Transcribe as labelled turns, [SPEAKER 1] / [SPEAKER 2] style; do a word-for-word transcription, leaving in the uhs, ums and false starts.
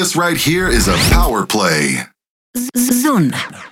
[SPEAKER 1] This right here is a power play.
[SPEAKER 2] Zone.